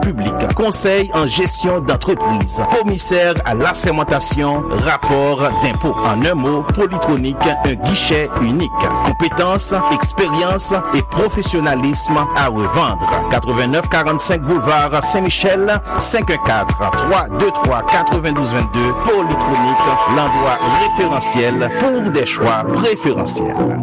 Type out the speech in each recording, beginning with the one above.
publique, conseil en gestion d'entreprise, commissaire à l'assermentation, rapport d'impôt. En un mot, Polytronic, un guichet unique. Compétences, expérience et professionnalisme à revendre. 89 45 boulevard Saint-Michel, 514-323-9222. Polytronic, l'endroit référentiel pour des choix préférentiels.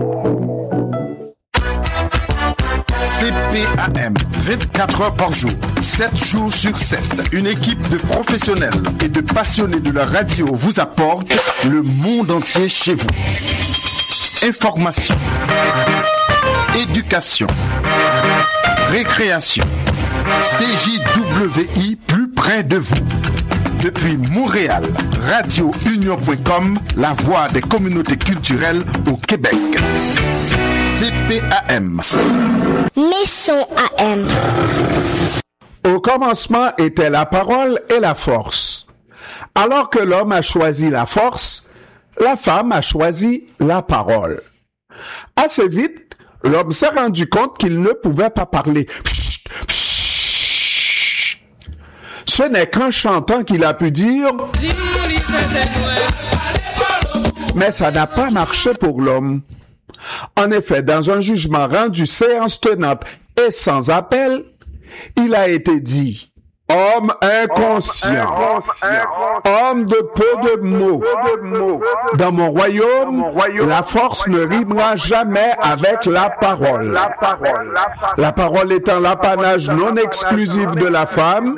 CPAM, 24 heures par jour, 7 jours sur 7. Une équipe de professionnels et de passionnés de la radio vous apporte le monde entier chez vous. Information, éducation, récréation, CJWI plus près de vous. Depuis Montréal, radiounion.com, la voix des communautés culturelles au Québec. CPAM. Maison AM. Au commencement était la parole et la force. Alors que l'homme a choisi la force, la femme a choisi la parole. Assez vite, l'homme s'est rendu compte qu'il ne pouvait pas parler. Ce n'est qu'en chantant qu'il a pu dire « Mais ça n'a pas marché pour l'homme. » En effet, dans un jugement rendu séance tenante et sans appel, il a été dit « Homme inconscient, homme de peu de mots. Dans mon royaume, la force ne rimera jamais avec la parole. La parole étant l'apanage non exclusif de la femme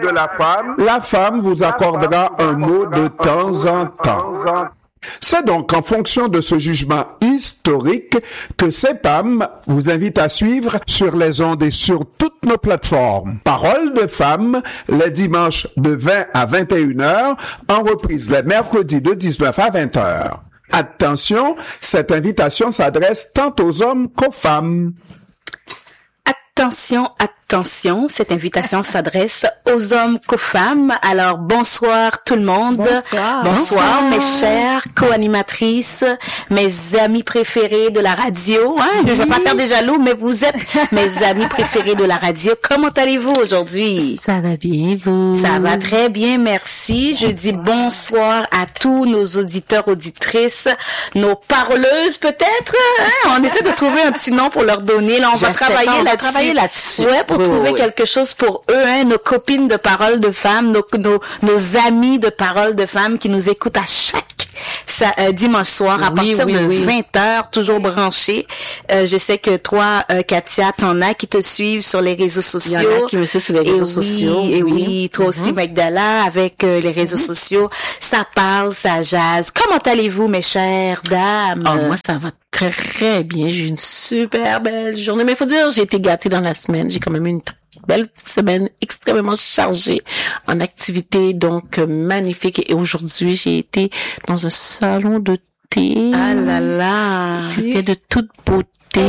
vous accordera un mot de temps en temps. » C'est donc en fonction de ce jugement historique que CPAM vous invite à suivre sur les ondes et sur toutes nos plateformes. Parole de femme, les dimanches de 20 à 21h, en reprise les mercredis de 19 à 20h. Attention, cette invitation s'adresse tant aux hommes qu'aux femmes. Attention, cette invitation s'adresse aux hommes qu'aux femmes. Alors, bonsoir tout le monde. Bonsoir mes chères co-animatrices, mes amis préférés de la radio. Je vais pas faire des jaloux, mais vous êtes mes amis préférés de la radio. Comment allez-vous aujourd'hui? Ça va bien, vous? Ça va très bien, merci. Je dis bonsoir à tous nos auditeurs, auditrices, nos parleuses peut-être. On essaie de trouver un petit nom pour leur donner. Là, on va travailler là-dessus. Ouais, pour trouver quelque chose pour eux, nos copines de parole de femmes, nos amis de parole de femmes qui nous écoutent à chaque dimanche soir à partir de 20h, toujours branchés. Je sais que toi, Katia, t'en as qui te suivent sur les réseaux sociaux. Il y en a qui me suivent sur les réseaux sociaux. Et oui, toi aussi, Magdala, avec les réseaux sociaux. Ça parle, ça jase. Comment allez-vous, mes chères dames? Oh, moi, ça va très, très bien. J'ai une super belle journée. Mais il faut dire, j'ai été gâtée dans la semaine. J'ai quand même eu une belle semaine extrêmement chargée en activités, donc magnifique. Et aujourd'hui, j'ai été dans un salon de thé. Ah là là! C'était de toute beauté.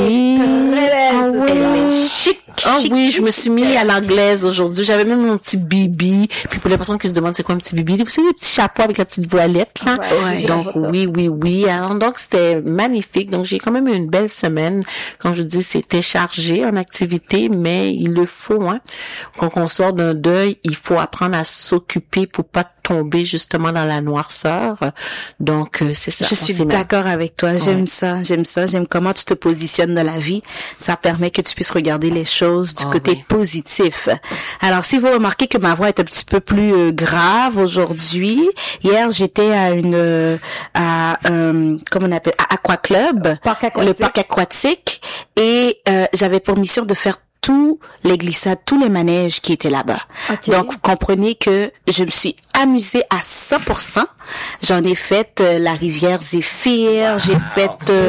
Elle est chic. Oui, je me suis mis à l'anglaise aujourd'hui. J'avais même mon petit bibi. Puis pour les personnes qui se demandent c'est quoi un petit bibi, vous savez, les petits chapeaux avec la petite voilette, là. Ouais. Donc, oui. Alors, donc, c'était magnifique. Donc, j'ai quand même eu une belle semaine. Comme je dis, c'était chargé en activité, mais il le faut, Quand on sort d'un deuil, il faut apprendre à s'occuper pour pas tomber justement dans la noirceur. Donc, c'est ça. Je suis d'accord avec toi. J'aime ça. J'aime comment tu te positionnes dans la vie. Ça permet que tu puisses regarder les choses du côté positif. Alors, si vous remarquez que ma voix est un petit peu plus grave aujourd'hui, hier, j'étais à Aqua Club, le parc aquatique, et j'avais pour mission de faire tous les glissades, tous les manèges qui étaient là-bas. Okay. Donc, vous comprenez que je me suis amusée à 100%. J'en ai fait la rivière Zéphyr, j'ai fait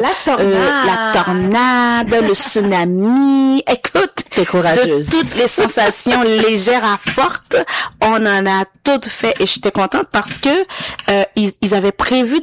la tornade, le tsunami. Écoute, t'es courageuse. De toutes les sensations légères à fortes, on en a toutes fait et j'étais contente parce que ils avaient prévu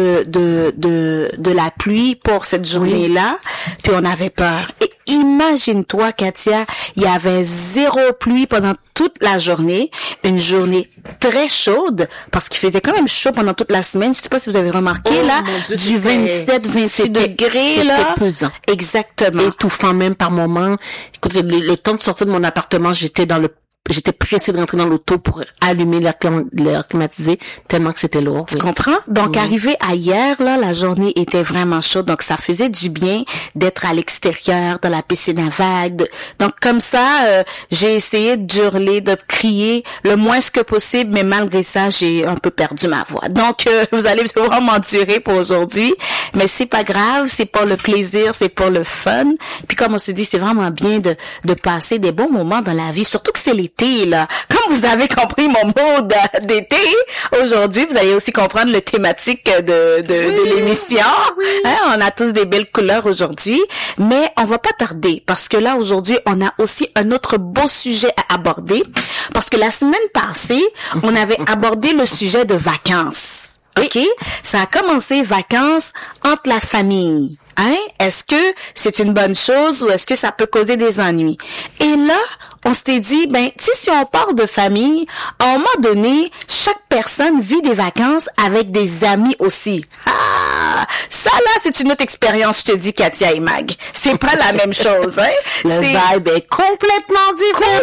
de la pluie pour cette journée-là, puis on avait peur. Et imagine-toi, Katia, il y avait zéro pluie pendant toute la journée, une journée très chaude, parce qu'il faisait quand même chaud pendant toute la semaine. Je sais pas si vous avez remarqué, du 27, 26 degrés, là. C'était pesant. Exactement. Étouffant même par moments. Écoute, le temps de sortir de mon appartement, j'étais dans le j'étais pressée de rentrer dans l'auto pour allumer l'air climatisé tellement que c'était lourd. Tu comprends? Donc, arrivé à hier, là, la journée était vraiment chaude. Donc, ça faisait du bien d'être à l'extérieur, dans la piscine à vagues. Donc, comme ça, j'ai essayé d'hurler, de crier le moins que possible, mais malgré ça, j'ai un peu perdu ma voix. Donc, vous allez devoir m'endurer pour aujourd'hui. Mais c'est pas grave, c'est pour le plaisir, c'est pour le fun. Puis, comme on se dit, c'est vraiment bien de passer des bons moments dans la vie. Surtout que c'est l'été, là. Comme vous avez compris mon mot d'été, aujourd'hui, vous allez aussi comprendre le thématique de l'émission. Oui. Hein, on a tous des belles couleurs aujourd'hui. Mais on va pas tarder parce que là, aujourd'hui, on a aussi un autre beau sujet à aborder. Parce que la semaine passée, on avait abordé le sujet de vacances. OK? Ça a commencé vacances entre la famille. Hein? Est-ce que c'est une bonne chose ou est-ce que ça peut causer des ennuis? Et là, on s'était dit, tu sais, si on parle de famille, à un moment donné, chaque personne vit des vacances avec des amis aussi. Ah! Ça, là, c'est une autre expérience, je te dis, Katia et Mag. C'est pas la même chose, hein? Le vibe est complètement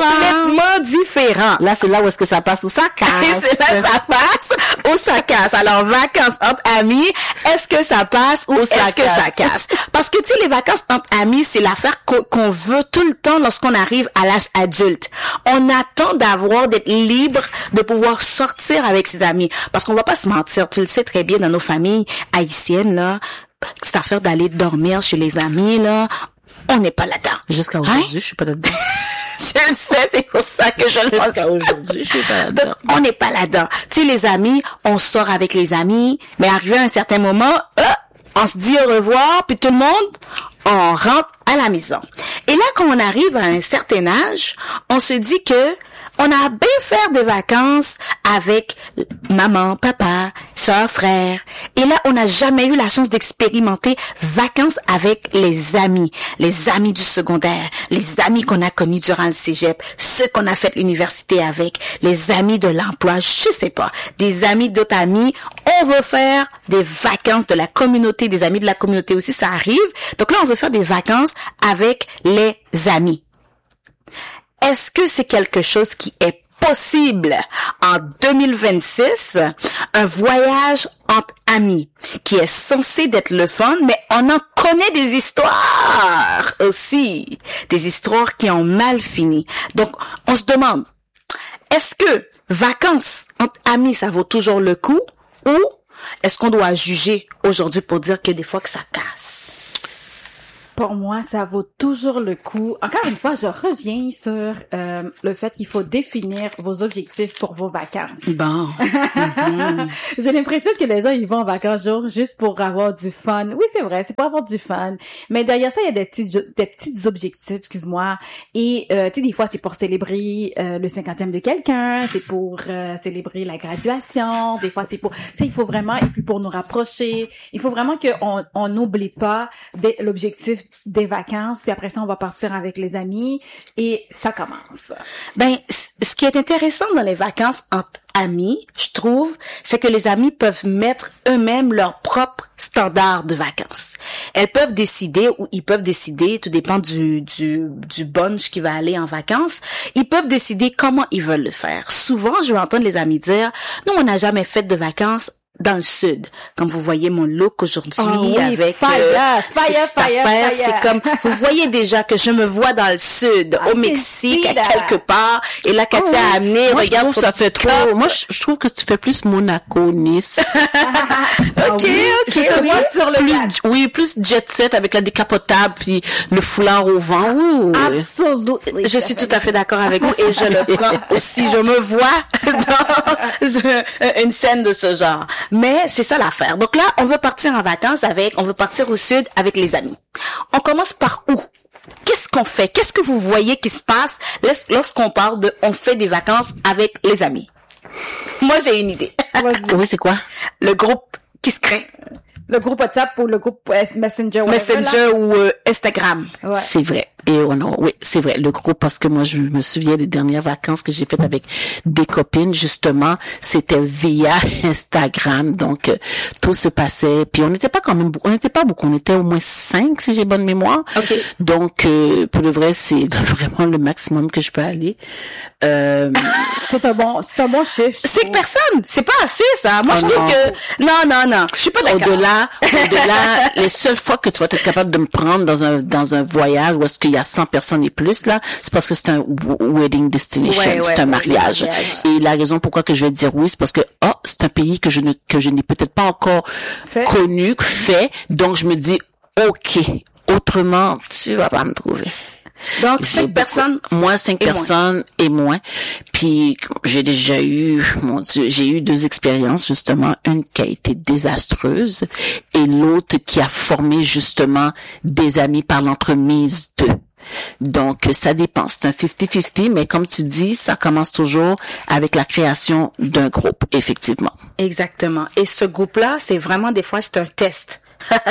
différent. Là, c'est là où est-ce que ça passe ou ça casse. C'est là que ça passe ou ça casse. Alors, vacances entre amis, est-ce que ça passe ou est-ce que ça casse? Parce que, tu sais, les vacances entre amis, c'est l'affaire qu'on veut tout le temps lorsqu'on arrive à l'âge adulte. On attend d'être libre, de pouvoir sortir avec ses amis. Parce qu'on va pas se mentir, tu le sais très bien dans nos familles haïtiennes, là, cette affaire d'aller dormir chez les amis, là, on n'est pas là-dedans. Jusqu'à aujourd'hui, je suis pas là-dedans. Je le sais, c'est pour ça que je le pense. Jusqu'à aujourd'hui, je suis pas là-dedans. Donc, on n'est pas là-dedans. Tu sais, les amis, on sort avec les amis, mais arrivé à un certain moment, on se dit au revoir, puis tout le monde, on rentre à la maison. Et là, quand on arrive à un certain âge, on se dit que on a bien faire des vacances avec maman, papa, soeur, frère. Et là, on n'a jamais eu la chance d'expérimenter vacances avec les amis du secondaire, les amis qu'on a connus durant le cégep, ceux qu'on a fait l'université avec, les amis de l'emploi, je sais pas, des amis d'autres amis. On veut faire des vacances de la communauté, des amis de la communauté aussi, ça arrive. Donc là, on veut faire des vacances avec les amis. Est-ce que c'est quelque chose qui est possible en 2026? Un voyage entre amis qui est censé d'être le fun, mais on en connaît des histoires aussi. Des histoires qui ont mal fini. Donc, on se demande, est-ce que vacances entre amis, ça vaut toujours le coup? Ou est-ce qu'on doit juger aujourd'hui pour dire que des fois que ça casse? Pour moi, ça vaut toujours le coup. Encore une fois, je reviens sur le fait qu'il faut définir vos objectifs pour vos vacances. Bon. J'ai l'impression que les gens, ils vont en vacances juste pour avoir du fun. Oui, c'est vrai, c'est pour avoir du fun. Mais derrière ça, il y a des petits objectifs, excuse-moi. Et, tu sais, des fois, c'est pour célébrer le 50e de quelqu'un, c'est pour célébrer la graduation, des fois, c'est pour... Tu sais, il faut vraiment... Et puis, pour nous rapprocher, il faut vraiment qu'on n'oublie pas l'objectif des vacances, puis après ça, on va partir avec les amis, et ça commence. Ce qui est intéressant dans les vacances entre amis, je trouve, c'est que les amis peuvent mettre eux-mêmes leur propre standard de vacances. Elles peuvent décider, ou ils peuvent décider, tout dépend du bunch qui va aller en vacances, ils peuvent décider comment ils veulent le faire. Souvent, je vais entendre les amis dire, nous, on n'a jamais fait de vacances dans le sud. Comme vous voyez mon look aujourd'hui avec fire. C'est comme, vous voyez déjà que je me vois dans le sud, au Mexique, à quelque part. Et là, Katia a amené, moi, regarde, ça fait trop. Moi, je trouve que tu fais plus Monaco, Nice. Ok. Plus jet set avec la décapotable puis le foulard au vent. Ouh. Absolument. Je suis tout à fait d'accord avec vous et je le prends aussi. Je me vois dans une scène de ce genre. Mais c'est ça l'affaire. Donc là, on veut partir en vacances on veut partir au sud avec les amis. On commence par où? Qu'est-ce qu'on fait? Qu'est-ce que vous voyez qui se passe lorsqu'on parle on fait des vacances avec les amis? Moi, j'ai une idée. Oui, c'est quoi? Le groupe qui se crée. Le groupe WhatsApp ou le groupe Messenger, ou Instagram. Ouais. C'est vrai. Et oui, c'est vrai. Le groupe, parce que moi, je me souviens des dernières vacances que j'ai faites avec des copines, justement, c'était via Instagram. Donc, tout se passait. Puis, on n'était pas beaucoup. On était au moins 5, si j'ai bonne mémoire. Okay. Donc, pour le vrai, c'est vraiment le maximum que je peux aller. C'est un bon chiffre. 5 personnes, c'est pas assez, ça. Moi, je trouve que, non. Je suis pas d'accord. Au-delà, les seules fois que tu vas être capable de me prendre dans un voyage où est-ce qu'il y a 100 personnes et plus, là, c'est parce que c'est un wedding destination, c'est un mariage. Et la raison pourquoi que je vais dire oui, c'est parce que, c'est un pays que je n'ai peut-être pas encore connu, donc je me dis, OK, autrement, tu vas pas me trouver. Donc, 5 personnes. Moi, 5 personnes et moins. Puis, j'ai déjà eu, j'ai eu 2 expériences, justement. Une qui a été désastreuse et l'autre qui a formé, justement, des amis par l'entremise d'eux. Donc, ça dépend. C'est un 50-50, mais comme tu dis, ça commence toujours avec la création d'un groupe, effectivement. Exactement. Et ce groupe-là, c'est vraiment, des fois, c'est un test.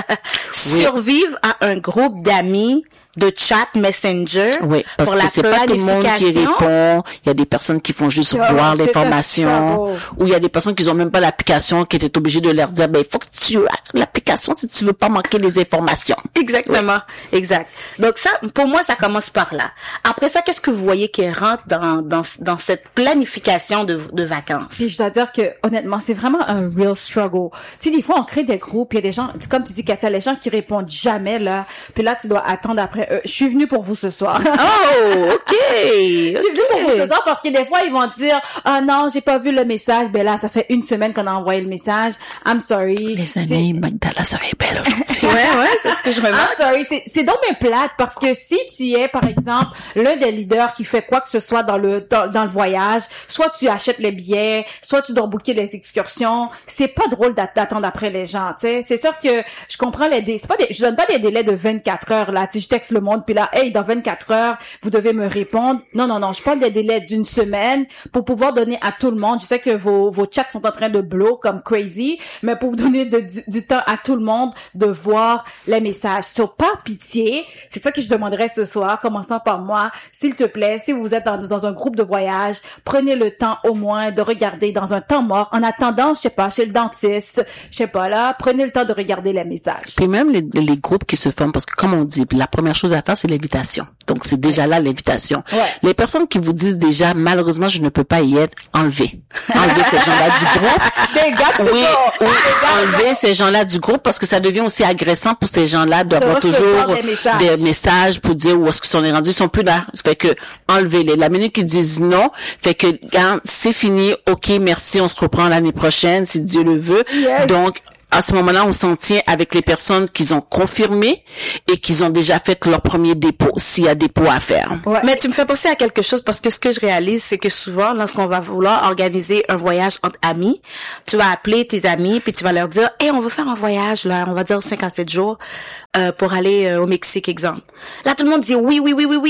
Survivre à un groupe d'amis de chat Messenger. Oui, parce pour que c'est pas tout le monde qui répond. Il y a des personnes qui font juste voir l'information. Ou il y a des personnes qui ont même pas l'application, qui étaient obligées de leur dire, il faut que tu aies l'application si tu veux pas manquer les informations. Exactement. Oui. Exact. Donc ça, pour moi, ça commence par là. Après ça, qu'est-ce que vous voyez qui rentre dans cette planification de vacances? Puis je dois dire que, honnêtement, c'est vraiment un real struggle. Tu sais, des fois, on crée des groupes, il y a des gens, comme tu dis, Katia, les gens qui répondent jamais, là. Puis là, tu dois attendre après. Je suis venue pour vous ce soir. Oh, OK. Je suis venue pour vous ce soir parce que des fois, ils vont dire, non, j'ai pas vu le message. Ben là, ça fait une semaine qu'on a envoyé le message. I'm sorry. Les amis, Magdala serait belle aujourd'hui. ouais, c'est ce que je remarque. I'm sorry. C'est donc bien plate parce que si tu es, par exemple, l'un des leaders qui fait quoi que ce soit dans le voyage, soit tu achètes les billets, soit tu dois booker les excursions, c'est pas drôle d'attendre après les gens, tu sais. C'est sûr que je comprends je donne pas des délais de 24 heures, là. Tu sais, je texte le monde, puis là, hey, dans 24 heures, vous devez me répondre. Non, je parle des délais d'une semaine pour pouvoir donner à tout le monde. Je sais que vos chats sont en train de blow comme crazy, mais pour vous donner du temps à tout le monde de voir les messages. Par pitié, c'est ça que je demanderais ce soir, commençant par moi. S'il te plaît, si vous êtes dans un groupe de voyage, prenez le temps au moins de regarder dans un temps mort. En attendant, je sais pas, chez le dentiste, je sais pas là, prenez le temps de regarder les messages. Puis même les groupes qui se forment, parce que comme on dit, la première chose à faire, c'est l'invitation. Donc, c'est déjà là l'invitation. Ouais. Les personnes qui vous disent déjà, malheureusement, je ne peux pas y être, enlevez. Enlevez ces gens-là du groupe. Oui, enlevez ces gens-là du groupe parce que ça devient aussi agressant pour ces gens-là d'avoir toujours des messages pour dire où est-ce qu'ils sont rendus. Ils sont plus là. Fait que, enlevez-les. La minute qu'ils disent non, fait que, quand c'est fini, OK, merci, on se reprend l'année prochaine, si Dieu le veut. Yes. Donc, à ce moment-là, on s'en tient avec les personnes qui ont confirmé et qui ont déjà fait leur premier dépôt, s'il y a dépôt à faire. Ouais. Mais tu me fais penser à quelque chose parce que ce que je réalise, c'est que souvent, lorsqu'on va vouloir organiser un voyage entre amis, tu vas appeler tes amis puis tu vas leur dire, on veut faire un voyage, là, on va dire 5 à 7 jours, pour aller au Mexique, exemple. Là, tout le monde dit oui,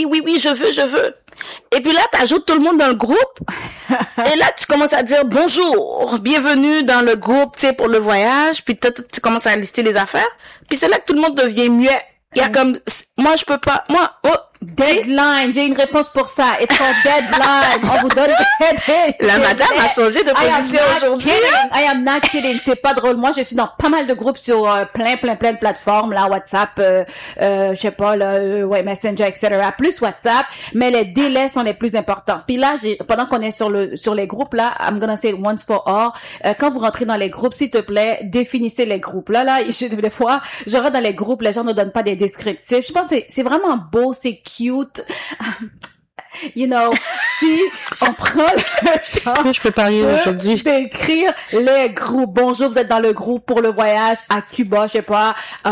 je veux. Et puis là, t'ajoutes tout le monde dans le groupe. Et là, tu commences à dire bonjour, bienvenue dans le groupe, tu sais, pour le voyage. Puis tu commences à lister les affaires. Puis c'est là que tout le monde devient muet. Il y a comme, moi, je peux pas, deadline, j'ai une réponse pour ça. It's called deadline. On vous donne la madame a changé de position aujourd'hui. I am not kidding. C'est pas drôle. Moi, je suis dans pas mal de groupes sur plein de plateformes, là, WhatsApp, je sais pas, là, Messenger, etc. Plus WhatsApp, mais les délais sont les plus importants. Puis là, pendant qu'on est sur les groupes, là, I'm gonna say once for all, quand vous rentrez dans les groupes, s'il te plaît, définissez les groupes. Là, des fois, je rentre dans les groupes, les gens ne donnent pas des descriptifs. Je pense que c'est vraiment beau, c'est cute. You know, si on prend le temps je peux parler aujourd'hui d'écrire les groupes. Bonjour, vous êtes dans le groupe pour le voyage à Cuba, je sais pas,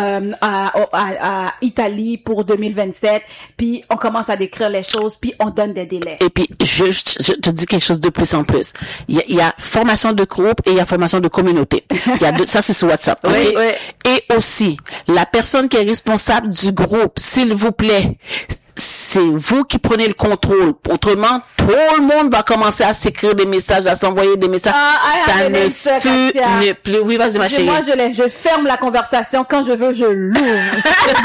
à Italie pour 2027. Puis on commence à décrire les choses, puis on donne des délais. Et puis je te dis quelque chose de plus en plus. Il y a formation de groupe et il y a formation de communauté. Il y a ça c'est sur WhatsApp. Oui, okay? Oui. Et aussi la personne qui est responsable du groupe, s'il vous plaît, c'est vous qui prenez le contrôle. Autrement, tout le monde va commencer à s'écrire des messages, à s'envoyer des messages. Ça ne finit plus. Oui, vas-y, ma chérie. Moi, je ferme la conversation. Quand je veux, je l'ouvre.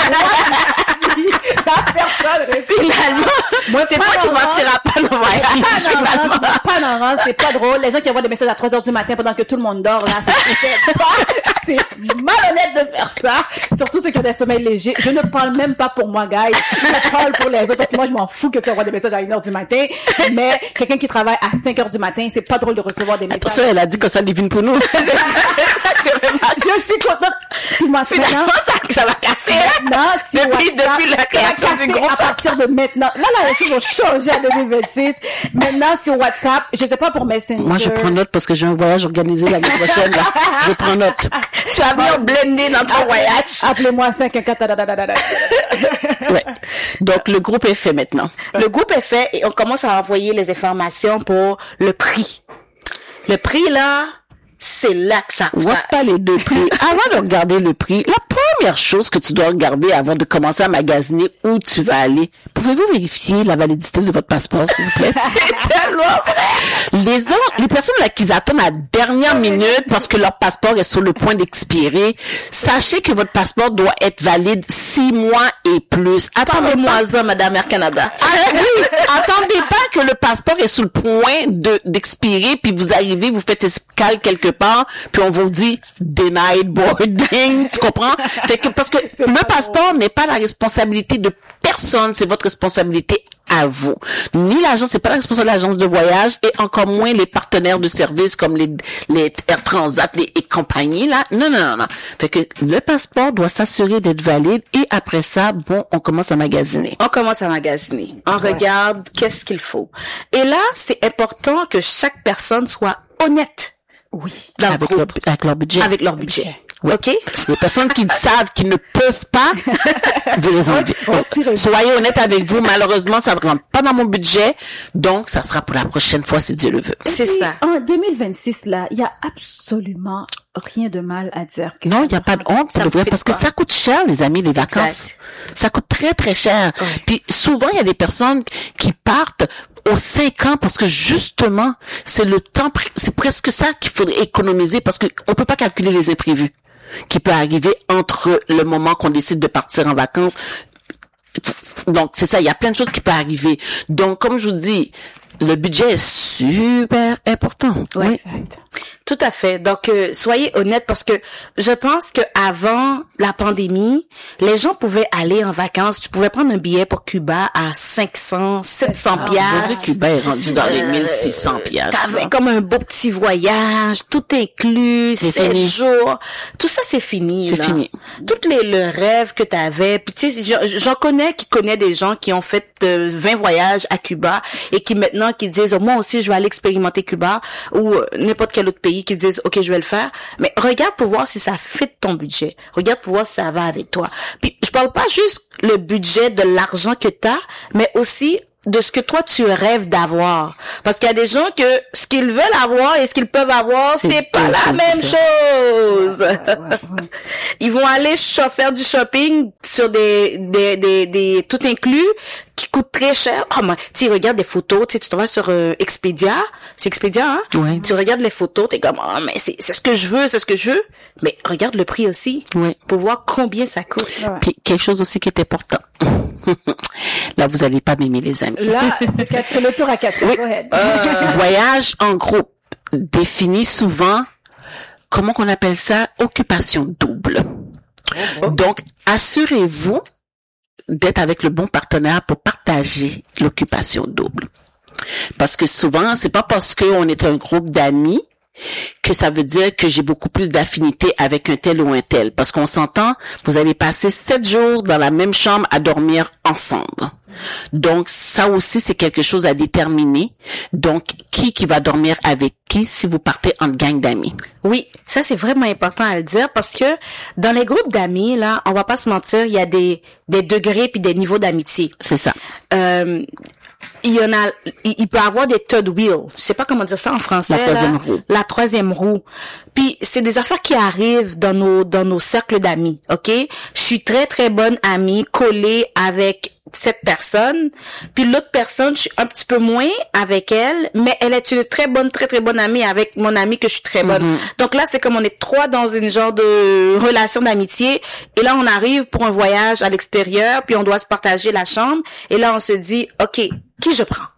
La personne finalement, moi, c'est toi qui mentiras pas dans le voyage. Pas dans c'est pas drôle. Les gens qui envoient des messages à 3h du matin pendant que tout le monde dort, là, c'est malhonnête de faire ça. Surtout ceux qui ont des sommeils légers. Je ne parle même pas pour moi, guys. Je parle pour les autres parce que moi, je m'en fous que tu envoies des messages à 1h du matin. Mais quelqu'un qui travaille à 5h du matin, c'est pas drôle de recevoir des messages. Attention, elle a dit que ça divine pour nous. Je suis contente. Excuse-moi, finalement, ça va casser. Depuis la création du groupe. À partir de maintenant. Là, les choses ont changé en 2026. Maintenant, sur WhatsApp, je sais pas pour Messenger. Moi, je prends note parce que j'ai un voyage organisé l'année prochaine, là. Je prends note. Tu vas venir blender dans ton voyage. Appelez-moi 514. Ouais. Donc, le groupe est fait maintenant. Le groupe est fait et on commence à envoyer les informations pour le prix. Le prix, là, c'est là que ça... On va pas les deux prix. Avant de regarder le prix, la première chose que tu dois regarder avant de commencer à magasiner où tu vas aller, pouvez-vous vérifier la validité de votre passeport, s'il vous plaît? C'est tellement vrai! Les personnes là qui attendent à la dernière minute parce que leur passeport est sur le point d'expirer, sachez que votre passeport doit être valide 6 mois et plus. Attendez-moi ça, Madame Air Canada. Oui, attendez pas que le passeport est sur le point d'expirer puis vous arrivez, vous faites escale quelque part, puis on vous dit denied boarding, tu comprends? Fait que, parce que le passeport n'est pas la responsabilité de personne, c'est votre responsabilité à vous. Ni l'agence, c'est pas la responsabilité de l'agence de voyage et encore moins les partenaires de services comme les Air Transat et compagnie là. Non. Fait que le passeport doit s'assurer d'être valide et après ça, bon, on commence à magasiner. On regarde qu'est-ce qu'il faut. Et là, c'est important que chaque personne soit honnête. Oui. Avec leur budget. Oui. OK? Les personnes qui savent qu'ils ne peuvent pas, vous les enlevez. Soyez honnête avec vous. Malheureusement, ça ne rentre pas dans mon budget. Donc, ça sera pour la prochaine fois, si Dieu le veut. C'est ça. En 2026, là, il y a absolument rien de mal à dire que... Non, il n'y a pas de honte pour le vrai, parce que ça coûte cher, les amis, les vacances. Exact. Ça coûte très, très cher. Oui. Puis, souvent, il y a des personnes qui partent aux 5 ans parce que justement, c'est le temps, c'est presque ça qu'il faudrait économiser parce que on peut pas calculer les imprévus qui peut arriver entre le moment qu'on décide de partir en vacances. Donc, c'est ça, il y a plein de choses qui peuvent arriver. Donc, comme je vous dis, le budget est super important. Oui. Tout à fait. Donc, soyez honnête parce que je pense que avant la pandémie, les gens pouvaient aller en vacances. Tu pouvais prendre un billet pour Cuba à 500, 700 piastres. Cuba est rendu dans les 1600 piastres. T'avais comme un beau petit voyage, tout inclus, 7 jours. Tout ça, c'est fini. C'est fini. Tous le rêve que t'avais. Puis tu sais, j'en connais des gens qui ont fait 20 voyages à Cuba et qui maintenant qui disent moi aussi je vais aller expérimenter Cuba ou n'importe quel autre pays qui disent OK, je vais le faire, mais regarde pour voir si ça fit ton budget. Regarde pour voir si ça va avec toi. Puis je parle pas juste le budget de l'argent que tu as, mais aussi de ce que toi tu rêves d'avoir. Parce qu'il y a des gens que ce qu'ils veulent avoir et ce qu'ils peuvent avoir, c'est pas la même chose. Ils vont aller faire du shopping sur des tout inclus qui coûtent très cher. Oh, mais tu regardes des photos, tu te vas sur Expedia, c'est Expedia, hein? Ouais. Tu regardes les photos, t'es comme mais c'est ce que je veux, mais regarde le prix aussi. Oui. Pour voir combien ça coûte. Ouais. Puis quelque chose aussi qui est important. Là, vous allez pas m'aimer, les amis. Là, c'est le tour à 4. Oui. Go ahead. Voyage en groupe définit souvent, comment qu'on appelle ça, occupation double. Donc, assurez-vous d'être avec le bon partenaire pour partager l'occupation double. Parce que souvent, c'est pas parce qu'on est un groupe d'amis que ça veut dire que j'ai beaucoup plus d'affinité avec un tel ou un tel. Parce qu'on s'entend, vous allez passer 7 jours dans la même chambre à dormir ensemble. Donc, ça aussi, c'est quelque chose à déterminer. Donc, qui va dormir avec qui si vous partez en gang d'amis? Oui, ça c'est vraiment important à le dire parce que dans les groupes d'amis, là, on va pas se mentir, il y a des degrés puis des niveaux d'amitié. C'est ça. Il peut avoir des third wheels. Je sais pas comment dire ça en français. La troisième roue. Puis c'est des affaires qui arrivent dans nos cercles d'amis, OK? Je suis très très bonne amie collée avec cette personne, puis l'autre personne, je suis un petit peu moins avec elle, mais elle est une très bonne amie avec mon amie que je suis très bonne. Donc là, c'est comme on est trois dans une genre de relation d'amitié, et là, on arrive pour un voyage à l'extérieur, puis on doit se partager la chambre, et là, on se dit, OK, qui je prends?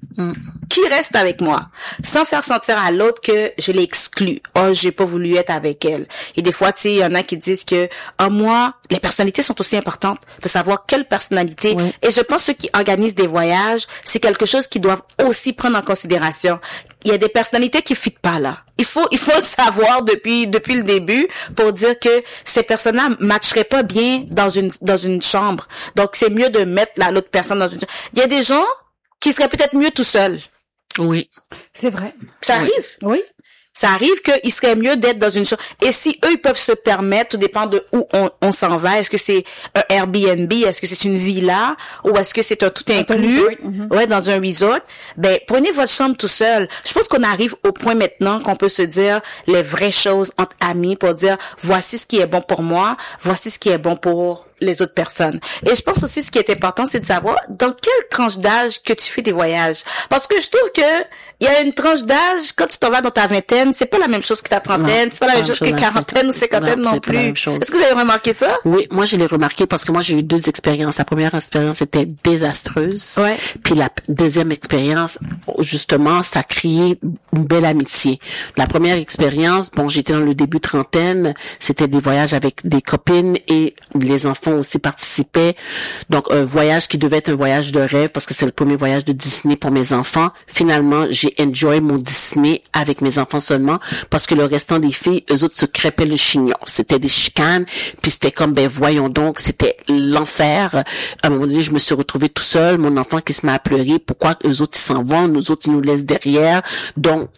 Qui reste avec moi, sans faire sentir à l'autre que je l'ai exclu. Oh, j'ai pas voulu être avec elle. Et des fois, tu sais, il y en a qui disent que, moi, les personnalités sont aussi importantes, de savoir quelle personnalité. Oui. Et je pense que ceux qui organisent des voyages, c'est quelque chose qu'ils doivent aussi prendre en considération. Il y a des personnalités qui fitent pas là. Il faut le savoir depuis le début pour dire que ces personnes-là matcheraient pas bien dans une chambre. Donc, c'est mieux de mettre l'autre personne dans une chambre. Il y a des gens qui serait peut-être mieux tout seul. Oui. C'est vrai. Ça arrive. Oui. Ça arrive qu'il serait mieux d'être dans une chambre. Et si eux, ils peuvent se permettre, tout dépend de où on s'en va. Est-ce que c'est un Airbnb? Est-ce que c'est une villa? Ou est-ce que c'est un tout inclus? Ouais, dans un resort. Ben, prenez votre chambre tout seul. Je pense qu'on arrive au point maintenant qu'on peut se dire les vraies choses entre amis pour dire, voici ce qui est bon pour moi, voici ce qui est bon pour les autres personnes. Et je pense aussi ce qui est important, c'est de savoir dans quelle tranche d'âge que tu fais des voyages. Parce que je trouve que il y a une tranche d'âge, quand tu t'en vas dans ta vingtaine, c'est pas la même chose que ta trentaine, c'est pas la même chose que quarantaine ou cinquantaine non plus. Est-ce que vous avez remarqué ça? Oui, moi je l'ai remarqué parce que moi j'ai eu 2 expériences. La première expérience était désastreuse. Ouais. Puis la deuxième expérience, justement, ça a créé une belle amitié. La première expérience, bon, j'étais dans le début trentaine, c'était des voyages avec des copines et les enfants aussi participaient. Donc, un voyage qui devait être un voyage de rêve parce que c'est le premier voyage de Disney pour mes enfants. Finalement, j'ai enjoy mon Disney avec mes enfants seulement parce que le restant des filles, eux autres se crêpaient le chignon. C'était des chicanes, puis c'était comme, ben voyons donc, c'était l'enfer. À un moment donné, je me suis retrouvée tout seul, mon enfant qui se met à pleurer. Pourquoi eux autres, ils s'en vont, nous autres, ils nous laissent derrière. Donc,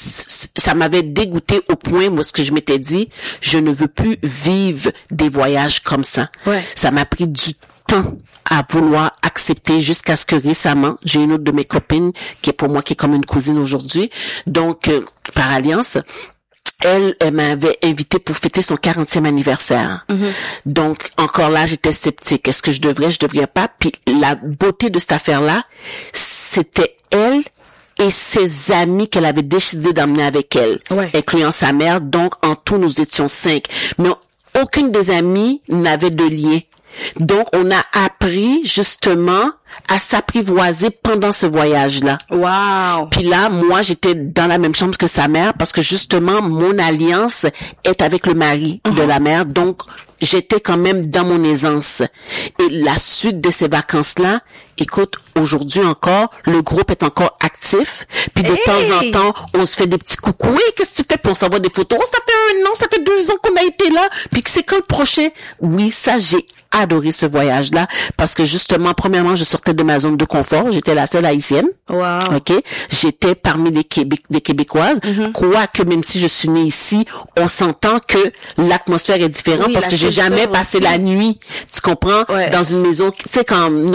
ça m'avait dégoûté au point, moi, ce que je m'étais dit, je ne veux plus vivre des voyages comme ça. Ouais. Ça m'a pris du temps à vouloir accepter jusqu'à ce que récemment, j'ai une autre de mes copines qui est pour moi qui est comme une cousine aujourd'hui. Donc, par alliance, elle m'avait invité pour fêter son 40e anniversaire. Donc, encore là, j'étais sceptique. Est-ce que je devrais pas? Puis la beauté de cette affaire-là, c'était elle et ses amis qu'elle avait décidé d'emmener avec elle, incluant sa mère. Donc, en tout, nous étions 5. Mais aucune des amies n'avait de lien. Donc, on a appris justement à s'apprivoiser pendant ce voyage-là. Wow. Puis là, moi, j'étais dans la même chambre que sa mère parce que justement, mon alliance est avec le mari de la mère. Donc, j'étais quand même dans mon aisance. Et la suite de ces vacances-là, écoute, aujourd'hui encore, le groupe est encore actif. Puis de temps en temps, on se fait des petits coucou. Oui, qu'est-ce que tu fais? Puis on s'envoie des photos. Oh, ça fait 1 an, ça fait 2 ans qu'on a été là. Puis c'est quand le prochain? Oui, ça, j'ai adoré ce voyage-là parce que justement, premièrement, je sortais de ma zone de confort. J'étais la seule haïtienne. Wow. OK? J'étais parmi les Québécoises. Quoique, même si je suis née ici, on s'entend que l'atmosphère est différente parce que j'ai jamais passé la nuit. Tu comprends? Dans une maison. Tu sais,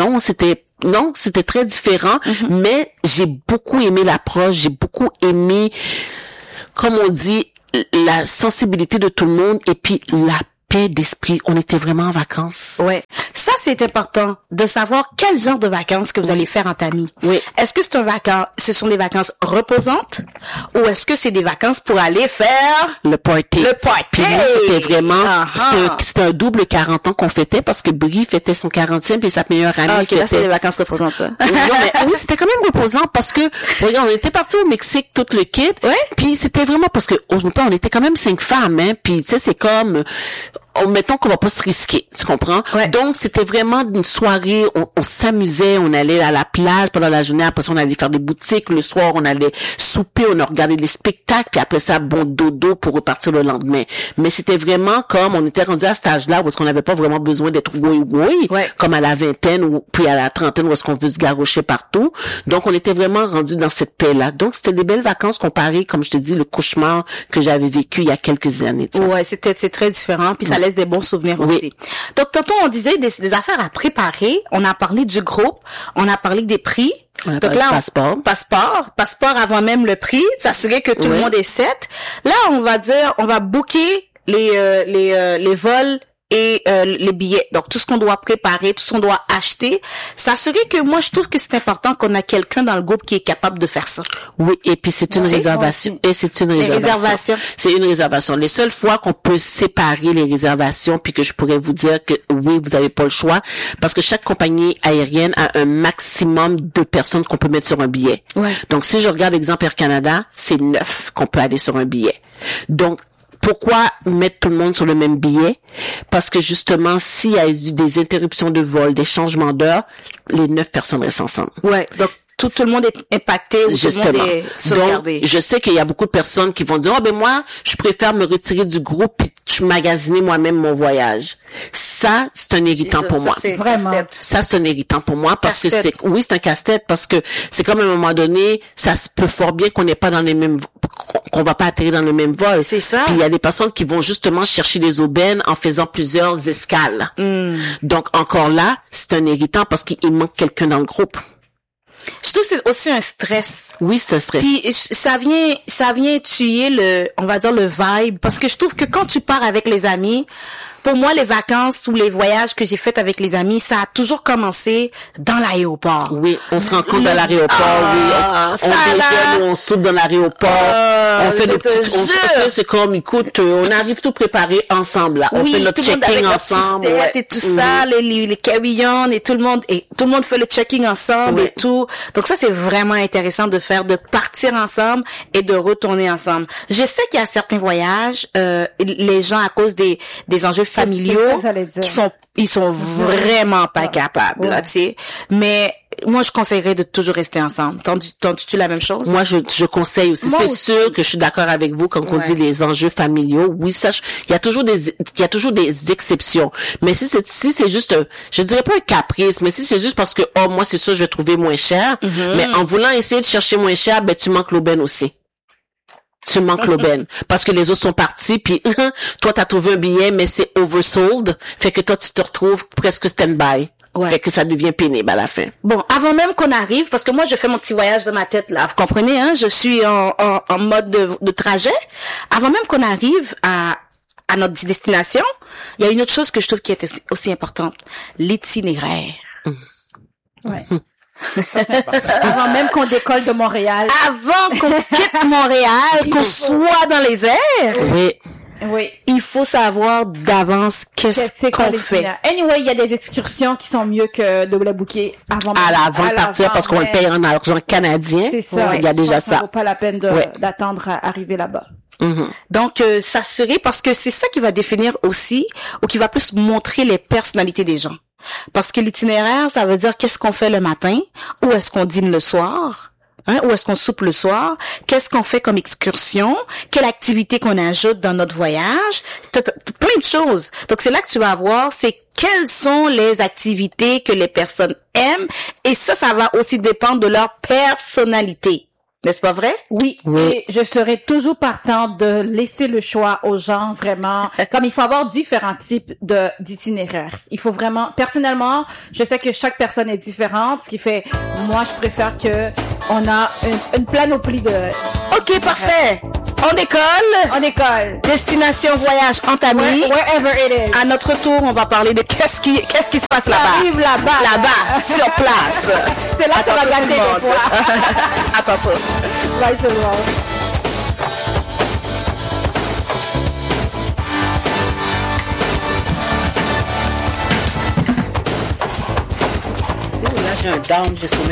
c'était très différent, mais j'ai beaucoup aimé l'approche, j'ai beaucoup aimé, comme on dit, la sensibilité de tout le monde et puis la paix d'esprit. On était vraiment en vacances. Ouais. Ça, c'est important de savoir quel genre de vacances que vous allez faire en famille. Oui. Est-ce que ce sont des vacances reposantes ou est-ce que c'est des vacances pour aller faire le party? Le party. Puis nous, c'était vraiment, c'était un double 40 ans qu'on fêtait parce que Brie fêtait son 40e puis sa meilleure amie fêtait. Là, c'est des vacances reposantes, ça. Oui, c'était quand même reposant parce que, regarde, on était partis au Mexique, tout le kit. Ouais. Puis c'était vraiment parce que, on était quand même 5 femmes, hein. Puis, tu sais, c'est comme, mettons qu'on va pas se risquer, tu comprends? Ouais. Donc, c'était vraiment une soirée, on s'amusait, on allait à la plage pendant la journée, après ça, on allait faire des boutiques, le soir, on allait souper, on a regardé les spectacles, puis après ça, bon dodo pour repartir le lendemain. Mais c'était vraiment comme, on était rendu à cet âge-là où est-ce qu'on n'avait pas vraiment besoin d'être comme à la vingtaine ou puis à la trentaine où est-ce qu'on veut se garrocher partout. Donc, on était vraiment rendu dans cette paix-là. Donc, c'était des belles vacances comparées, comme je te dis, le cauchemar que j'avais vécu il y a quelques années. Ouais, c'est très différent, puis ça laisse des bons souvenirs aussi. Donc, tantôt, on disait des affaires à préparer. On a parlé du groupe. On a parlé des prix. Donc là, passeport avant même le prix, s'assurer que tout le monde est set. Là, on va booker les vols et les billets. Donc tout ce qu'on doit préparer, tout ce qu'on doit acheter, ça serait que moi je trouve que c'est important qu'on a quelqu'un dans le groupe qui est capable de faire ça. Oui, et puis c'est une réservation. Et c'est une réservation. C'est une réservation. Les seules fois qu'on peut séparer les réservations puis que je pourrais vous dire que oui, vous avez pas le choix parce que chaque compagnie aérienne a un maximum de personnes qu'on peut mettre sur un billet. Ouais. Donc si je regarde l'exemple Air Canada, c'est 9 qu'on peut aller sur un billet. Donc pourquoi mettre tout le monde sur le même billet? Parce que justement, s'il y a eu des interruptions de vol, des changements d'heure, les 9 personnes restent ensemble. Ouais. Donc tout le monde est impacté ou justement. Tout le monde est sauvegardé. Donc, je sais qu'il y a beaucoup de personnes qui vont dire, oh ben moi, je préfère me retirer du groupe puis je magasiner moi-même mon voyage. Ça, c'est un irritant pour moi. C'est vraiment. Ça, c'est un irritant pour moi parce que Casse-tête. c'est un casse-tête parce que c'est comme à un moment donné, ça se peut fort bien qu'on n'est pas dans les mêmes, qu'on va pas atterrir dans le même vol. C'est ça. Puis il y a des personnes qui vont justement chercher des aubaines en faisant plusieurs escales. Donc encore là, c'est un irritant parce qu'il manque quelqu'un dans le groupe. Je trouve que c'est aussi un stress. Oui, c'est un stress. Puis ça vient tuer on va dire le vibe, parce que je trouve que quand tu pars avec les amis, pour moi, les vacances ou les voyages que j'ai faits avec les amis, ça a toujours commencé dans l'aéroport. Oui, on se rencontre dans l'aéroport, on déjeune ou on soupe dans l'aéroport, on fait des petites, c'est comme, écoute, on arrive tout préparé ensemble, là. On fait notre check-in ensemble. Et tout ça, les carry-on et tout le monde fait le check-in ensemble et tout. Donc ça, c'est vraiment intéressant de partir ensemble et de retourner ensemble. Je sais qu'il y a certains voyages, les gens, à cause des enjeux familiaux, ils sont vraiment pas capables, là, tu sais. Mais moi, je conseillerais de toujours rester ensemble. T'entends-tu la même chose? Moi, je conseille aussi. C'est sûr que je suis d'accord avec vous quand on dit les enjeux familiaux. Oui, ça, il y a toujours des exceptions. Mais si c'est juste, je dirais pas un caprice, mais si c'est juste parce que, oh, moi, c'est sûr, je vais trouver moins cher. Mais en voulant essayer de chercher moins cher, ben, tu manques l'aubaine aussi. Tu manques l'aubaine. Parce que les autres sont partis, puis toi, t'as trouvé un billet, mais c'est oversold. Fait que toi, tu te retrouves presque stand-by. Ouais. Fait que ça devient pénible à la fin. Bon, avant même qu'on arrive, parce que moi, je fais mon petit voyage dans ma tête, là. Vous comprenez, hein? Je suis en mode de trajet. Avant même qu'on arrive à notre destination, il y a une autre chose que je trouve qui est aussi importante. L'itinéraire. Ouais. Ça, c'est important. Avant même qu'on décolle de Montréal. Avant qu'on quitte Montréal, qu'on soit dans les airs. Oui. Il faut savoir d'avance qu'est-ce qu'on fait. Anyway, il y a des excursions qui sont mieux que de la booker avant de partir parce qu'on le paye en argent canadien. C'est ça. Il y a déjà ça. Ça vaut pas la peine d'attendre à arriver là-bas. Donc, s'assurer, parce que c'est ça qui va définir aussi, ou qui va plus montrer les personnalités des gens. Parce que l'itinéraire, ça veut dire qu'est-ce qu'on fait le matin, où est-ce qu'on dîne le soir, où est-ce qu'on soupe le soir, qu'est-ce qu'on fait comme excursion, quelle activité qu'on ajoute dans notre voyage, plein de choses. Donc, c'est là que tu vas voir, c'est quelles sont les activités que les personnes aiment, et ça va aussi dépendre de leur personnalité. N'est-ce pas vrai? Oui. Et je serais toujours partante de laisser le choix aux gens, vraiment. Comme il faut avoir différents types d'itinéraires. Il faut vraiment, personnellement, je sais que chaque personne est différente, ce qui fait, moi, je préfère que on a une panoplie de... OK, parfait. On décolle. Destination voyage entamée. Wherever it is. À notre tour, on va parler de qu'est-ce qui se passe là-bas. Arrive là-bas, sur place. C'est là qu'on va gâter des fois. À tantôt. Bye tout le monde. Là, j'ai un down, j'ai